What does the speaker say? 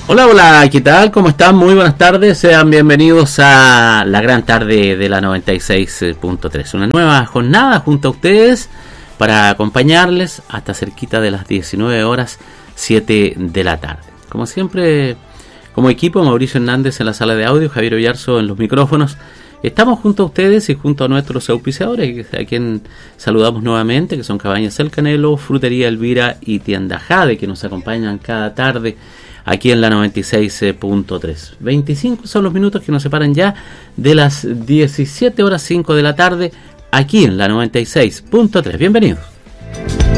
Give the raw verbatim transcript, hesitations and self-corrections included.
Hola, hola, ¿qué tal? ¿Cómo están? Muy buenas tardes, sean bienvenidos a la gran tarde de la noventa y seis punto tres. Una nueva jornada junto a ustedes para acompañarles hasta cerquita de las diecinueve horas, siete de la tarde. Como siempre, como equipo, Mauricio Hernández en la sala de audio, Javier Ollarzo en los micrófonos. Estamos junto a ustedes y junto a nuestros auspiciadores, a quien saludamos nuevamente, que son Cabañas El Canelo, Frutería Elvira y Tienda Jade, que nos acompañan cada tarde aquí en la noventa y seis punto tres. veinticinco son los minutos que nos separan ya de las diecisiete horas cinco de la tarde, aquí en la noventa y seis punto tres. Bienvenidos.